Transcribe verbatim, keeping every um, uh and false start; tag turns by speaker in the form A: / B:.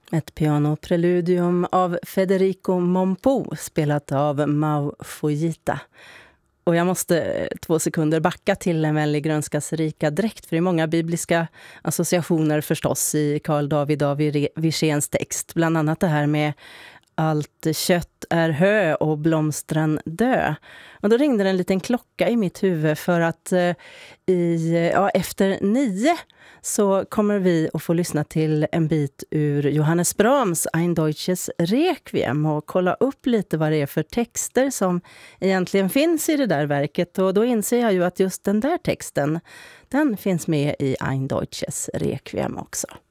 A: Ett pianopreludium av Federico Mompo spelat av Mau Fujita. Och jag måste två sekunder backa till en väldigt grönskas rika dräkt, för det är många bibliska associationer förstås i Carl David av Wirséns text. Bland annat det här med allt kött är hö och blomstren dö. Och då ringde en liten klocka i mitt huvud för att eh, i, ja, efter nio så kommer vi att få lyssna till en bit ur Johannes Brahms Ein Deutsches Requiem och kolla upp lite vad det är för texter som egentligen finns i det där verket. Och då inser jag ju att just den där texten, den finns med i Ein Deutsches Requiem också.